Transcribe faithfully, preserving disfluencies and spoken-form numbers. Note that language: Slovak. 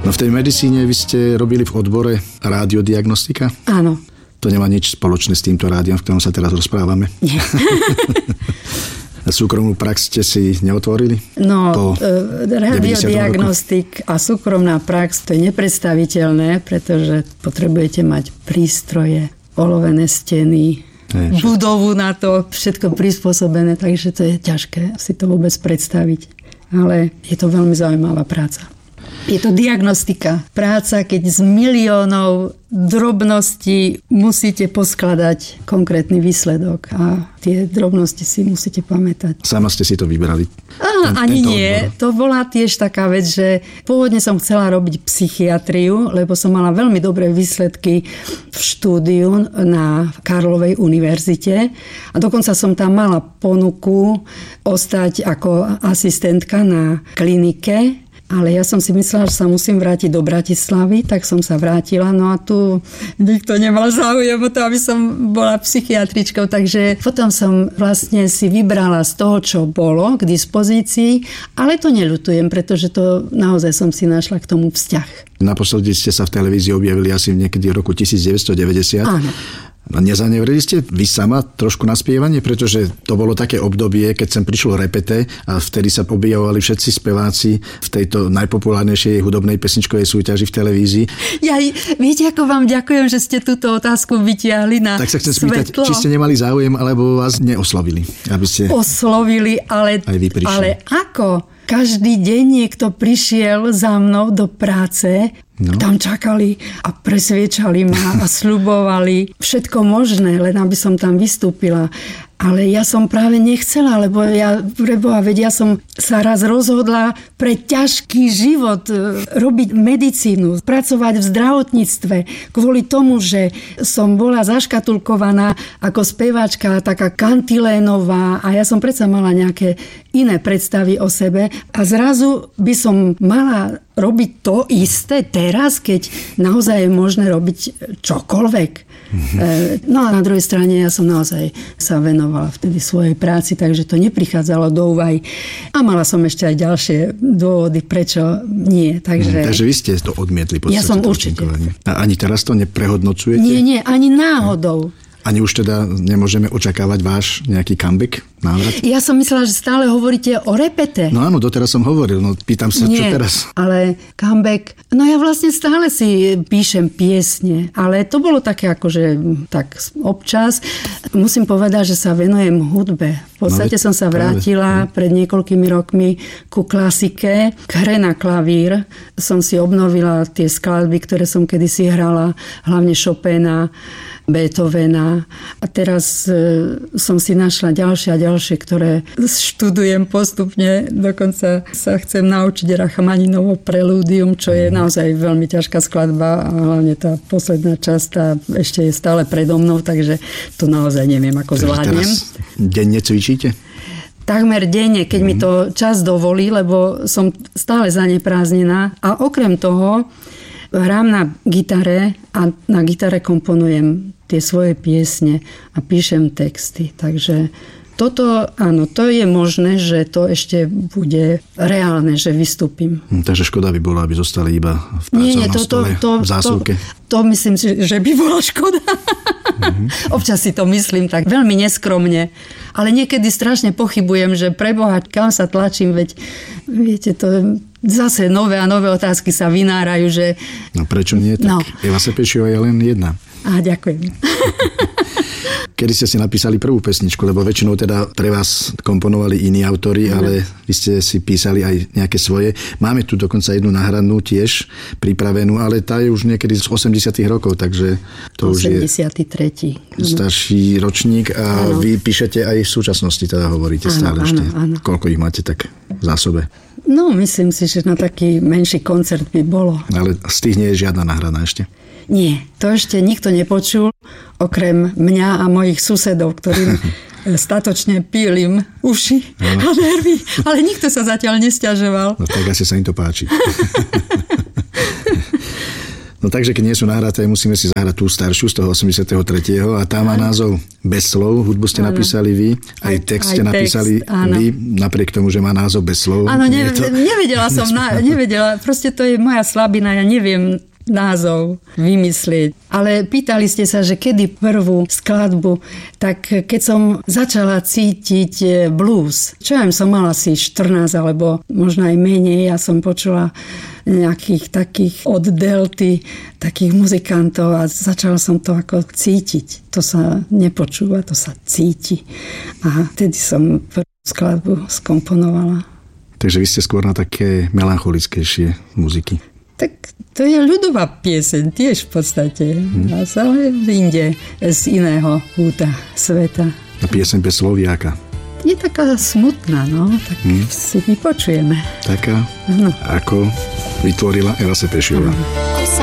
No v tej medicíne vy ste robili v odbore rádiodiagnostika? Áno. To nemá nič spoločné s týmto rádiom, v ktorom sa teraz rozprávame? Nie. Súkromnú prax ste si neotvorili? No, po radiodiagnostik a súkromná prax to je nepredstaviteľné, pretože potrebujete mať prístroje, olovené steny, je, budovu na to, všetko prispôsobené, takže to je ťažké si to vôbec predstaviť. Ale je to veľmi zaujímavá práca. Je to diagnostika. Práca, keď z miliónov drobností musíte poskladať konkrétny výsledok a tie drobnosti si musíte pamätať. Sama ste si to vybrali? Á, Ten, ani nie. Odbor. To bola tiež taká vec, že pôvodne som chcela robiť psychiatriu, lebo som mala veľmi dobré výsledky v štúdiu na Karlovej univerzite a dokonca som tam mala ponuku ostať ako asistentka na klinike. Ale ja som si myslela, že sa musím vrátiť do Bratislavy, tak som sa vrátila. No a tu nikto nemal záujem o to, aby som bola psychiatričkou. Takže potom som vlastne si vybrala z toho, čo bolo k dispozícii. Ale to neľutujem, pretože to naozaj som si našla k tomu vzťah. Naposledy ste sa v televízii objavili asi niekedy v roku devätnásťstodeväťdesiat. Áno. Nezanevreli ste vy sama trošku na spievanie, pretože to bolo také obdobie, keď sem prišlo repete a vtedy sa objavovali všetci speváci v tejto najpopulárnejšej hudobnej pesničkovej súťaži v televízii. Ja, viete, ako vám ďakujem, že ste túto otázku vytiahli na svetlo. Tak sa chcem spýtať, či ste nemali záujem, alebo vás neoslovili? Aby ste oslovili, ale, aj vy prišli. Ale ako? Každý deň niekto prišiel za mnou do práce, no. Tam čakali a presviečali ma a sľubovali všetko možné, len aby som tam vystúpila. Ale ja som práve nechcela, lebo ja, preboha, veď ja som sa raz rozhodla pre ťažký život robiť medicínu, pracovať v zdravotníctve kvôli tomu, že som bola zaškatulkovaná ako speváčka, taká kantilénová a ja som predsa mala nejaké iné predstavy o sebe a zrazu by som mala robiť to isté teraz, keď naozaj je možné robiť čokoľvek. Mm-hmm. No a na druhej strane ja som naozaj sa venovala vtedy svojej práci, takže to neprichádzalo do úvahy. A mala som ešte aj ďalšie dôvody, prečo nie. Takže, mm, takže vy ste to odmietli podstate. Ja som určite. A ani teraz to neprehodnocujete? Nie, nie, ani náhodou. Ani už teda nemôžeme očakávať váš nejaký comeback, návrat? Ja som myslela, že stále hovoríte o repete. No áno, doteraz som hovoril, no pýtam sa, Nie, čo teraz? Ale comeback, no ja vlastne stále si píšem piesne, ale to bolo také akože tak občas. Musím povedať, že sa venujem hudbe. V podstate no, som sa vrátila práve. pred niekoľkými rokmi ku klasike, k hre na klavír. Som si obnovila tie skladby, ktoré som kedysi hrala, hlavne Chopina, Beethovena. A teraz e, som si našla ďalšie a ďalšie, ktoré študujem postupne. Dokonca sa chcem naučiť Rachmaninovo prelúdium, čo je naozaj veľmi ťažká skladba a hlavne tá posledná časť tá ešte je stále predo mnou, takže to naozaj neviem, ako takže zvládnem. Teraz denne cvičíte? Takmer denne, keď mm. mi to čas dovolí, lebo som stále zaneprázdnená. A okrem toho hrám na gitare a na gitare komponujem tie svoje piesne a píšem texty. Takže toto, áno, to je možné, že to ešte bude reálne, že vystúpim. Hm, takže škoda by bola, aby zostali iba v pracovnom nie, nie, to, stole, to, to, v zásuvke. To, to myslím si, že by bola škoda. Mm-hmm. Občas si to myslím tak veľmi neskromne. Ale niekedy strašne pochybujem, že preboha, kam sa tlačím, veď viete, to zase nové a nové otázky sa vynárajú, že... No prečo nie tak? No. Eva Sepečiová je len jedna. Á, ďakujem. Kedy ste si napísali prvú pesničku, lebo väčšinou teda pre vás komponovali iní autori, ale vy ste si písali aj nejaké svoje. Máme tu dokonca jednu nahranú tiež pripravenú, ale tá je už niekedy z osemdesiatych rokov, takže to osemdesiaty tretí už je starší ročník a ano. Vy píšete aj v súčasnosti, teda hovoríte ano, stále ano, ešte. Ano. Koľko ich máte tak v zásobe? No, myslím si, že na taký menší koncert by bolo. Ale z tých nie je žiadna nahraná ešte? Nie, to ešte nikto nepočul, okrem mňa a mojich susedov, ktorým statočne pílim uši a nervy, ale nikto sa zatiaľ nesťažoval. No tak asi sa im to páči. No takže, keď nie sú nahraté, musíme si zahrať tú staršiu z toho osemdesiattri. A tá má názov Bez slov. Hudbu ste áno. napísali vy, aj text ste napísali text, vy, napriek tomu, že má názov Bez slov. Áno, ne, to... nevedela som, na, nevedela, proste to je moja slabina, ja neviem názov vymyslieť. Ale pýtali ste sa, že kedy prvú skladbu, tak keď som začala cítiť blues, čo ja som mala asi štrnásť alebo možno aj menej, ja som počula nejakých takých od Delty, takých muzikantov a začala som to ako cítiť. To sa nepočúva, to sa cíti. A vtedy som prvú skladbu skomponovala. Takže vy ste skôr na také melancholickejšie muziky. Tak to je ľudová pieseň tiež v podstate, hmm. ale inde z iného kúta sveta. A pieseň bez sloviaka. Je taká smutná, no, tak hmm. si vypočujeme. Taká, no. Ako vytvorila Eva Sepešová.